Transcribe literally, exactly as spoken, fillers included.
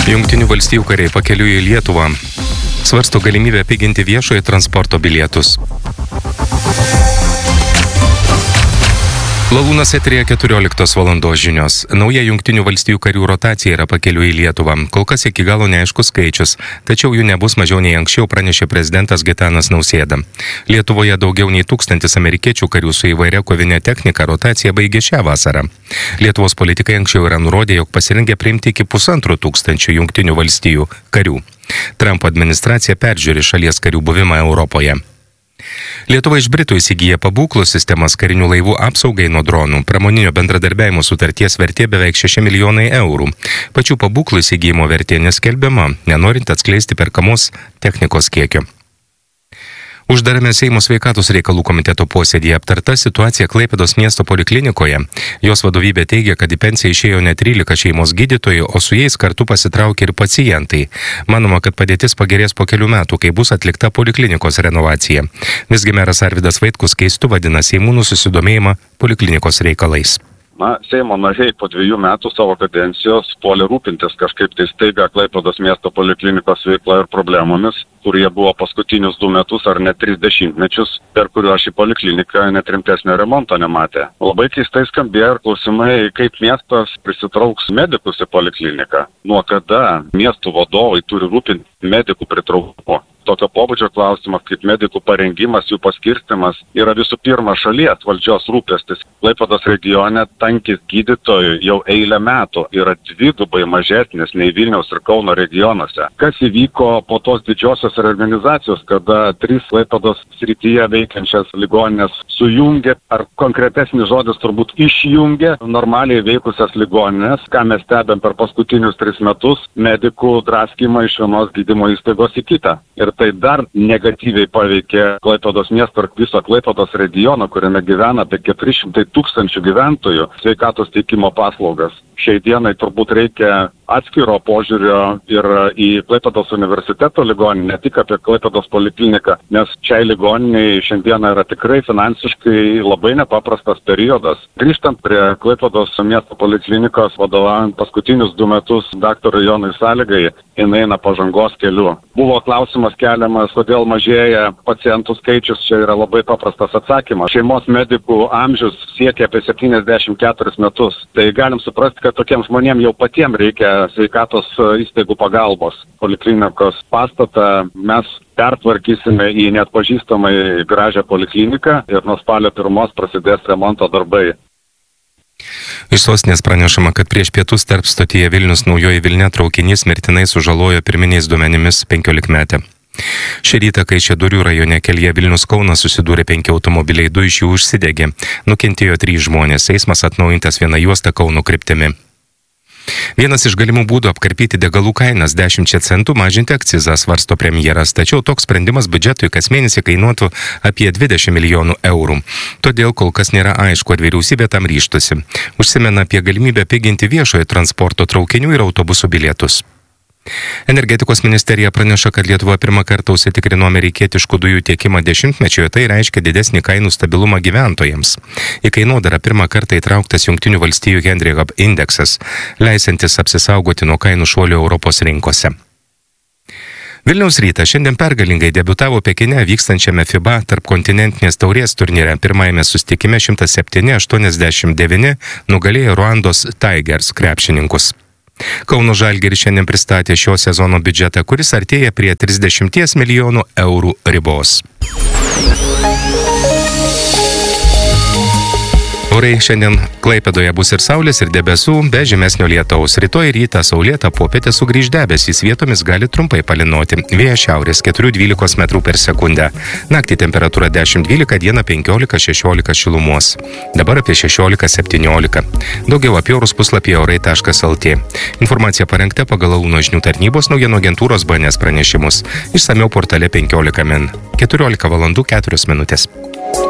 Jungtinių valstijų kariai pakeliui į Lietuvą svarsto galimybę piginti viešojo transporto bilietus. Lalūnas eteryje keturioliktos valandos žinios. Nauja Jungtinių valstijų karių rotacija yra pakeliui į Lietuvą. Kol kas iki galo neaiškus skaičius, tačiau jų nebus mažiau nei anksčiau, pranešė prezidentas Gitanas Nausėda. Lietuvoje daugiau nei tūkstantis amerikiečių karių su įvairia kovinė technika rotacija baigė šią vasarą. Lietuvos politikai anksčiau yra nurodę, jog pasirengė priimti iki pusantro tūkstančių Jungtinių valstijų karių. Trumpo administracija peržiūri šalies karių buvimą Europoje. Lietuva iš Britų įsigyja pabūklų sistemas karinių laivų apsaugai nuo dronų. Pramoninio bendradarbiavimo sutarties vertė beveik šeši milijonai eurų. Pačių pabūklų įsigijimo vertė neskelbiama, nenorint atskleisti perkamos technikos kiekio. Uždarame Seimo sveikatos reikalų komiteto posėdyje aptarta situacija Klaipėdos miesto poliklinikoje. Jos vadovybė teigia, kad į pensiją išėjo net trylika šeimos gydytojų, o su jais kartu pasitraukė ir pacientai. Manoma, kad padėtis pagerės po kelių metų, kai bus atlikta poliklinikos renovacija. Visgi meras Arvydas Vaitkus keistu vadina seimūnų susidomėjimą poliklinikos reikalais. Na, Seimo nariai po dviejų metų savo kadencijos puolė rūpintis kažkaip tai staiga Klaipėdos miesto poliklinikos veikla ir problemomis, kurie buvo paskutinius du metus ar net tris dešimtmečius, per kuriuos ši poliklinika net rimtesnio remonto nematė. Labai keistai skambėjo ir klausimai, kaip miestas prisitrauks medikus į polikliniką. Nuo kada miestų vadovai turi rūpinti medikų pritraukimu? Tokio pobūdžio klausimas, kaip medikų parengimas, jų paskirstimas, yra visų pirma šalies valdžios rūpestis. Klaipėdos regione tankis gydytojų jau eilę metų yra dvigubai mažesnis nei Vilniaus ir Kauno regionuose. Kas įvyko po tos didžiosios reorganizacijos, kada trys Klaipėdos srityje veikiančias ligoninės sujungė, ar konkretesnis žodis turbūt išjungė normaliai veikusias ligoninės, ką mes stebėm per paskutinius tris metus, medikų draskymą iš vienos gydymo įstaigos į kitą. Ir tai dar negatyviai paveikė Klaipėdos miesto ir viso Klaipėdos regiono, kuriame gyvena apie keturi šimtai tūkstančių gyventojų, sveikatos teikimo paslaugas. Šiai dienai turbūt reikia atskiro požiūrio ir į Klaipėdos universiteto ligoninę, ne tik apie Klaipėdos polikliniką, nes šiai ligoniniai šiandieną yra tikrai finansiškai labai nepaprastas periodas. Grįžtant prie Klaipėdos miesto poliklinikos, vadovaujant paskutinius du metus daktarui Jonui Sąlygai, jinai eina pažangos keliu. Buvo klausimas keliamas, kodėl mažėja pacientų skaičius, čia yra labai paprastas atsakymas. Šeimos medikų amžius siekia apie septyniasdešimt keturis metus. Tai galim suprasti, kad tokiems žmonėms jau patiems reikia sveikatos įstaigų pagalbos. Poliklinikos pastatą mes pertvarkysime į neatpažįstamai gražią polikliniką ir nuo spalio pirmos prasidės remonto darbai. Iš sostinės pranešama, kad prieš pietus tarp stotyje Vilnius Naujoji Vilnia traukinys mirtinai sužalojo pirminiais duomenimis penkiolikmetę. Šį rytą Kaišiadorių rajone kelyje Vilnius Kaunas susidūrė penki automobiliai, du iš jų užsidegė. Nukentėjo trys žmonės, eismas atnaujintas viena juosta Kauno kryptimi. Vienas iš galimų būdų apkarpyti degalų kainas dešimčia centų mažinti akcizą, svarsto premjeras, tačiau toks sprendimas biudžetui kas mėnesį kainuotų apie dvidešimt milijonų eurų. Todėl kol kas nėra aišku, ar vyriausybė tam ryžtųsi. Užsimena apie galimybę piginti viešojo transporto traukinių ir autobusų bilietus. Energetikos ministerija praneša, kad Lietuva pirmą kartą užsitikrino amerikietiškų dujų tiekimą dešimtmečioje, tai reiškia didesnį kainų stabilumą gyventojams. Į kainodarą pirmą kartą įtrauktas Jungtinių valstijų Henry Hub indeksas, leisantis apsisaugoti nuo kainų šuolio Europos rinkose. Vilniaus Rytas šiandien pergalingai debiutavo Pekine vykstančiame FIBA tarpkontinentinės taurės turnyre. Pirmajame susitikime šimtas septyni aštuoniasdešimt devyni nugalėjo Ruandos Tigers krepšininkus. Kauno Žalgiris šiandien pristatė šio sezono biudžetą, kuris artėja prie trisdešimties milijonų eurų ribos. Orai šiandien Klaipėdoje bus ir saulės, ir debesų, be žymesnio lietaus. Rytoj rytą saulėtą, popietę sugrįž debesys, vietomis gali trumpai palynoti. Vėjas šiaurės keturi dvylika metrų per sekundę. Naktį temperatūra dešimt dvylika, dieną penkiolika šešiolika šilumos. Dabar apie šešiolika septyniolika. Daugiau apie orus puslapyje orai taškas lt. Informacija parengta pagal Lalūno žinių tarnybos naujienų agentūros B N S pranešimus. Išsamiau portale penkiolika min. keturiolika valandų keturios minutės.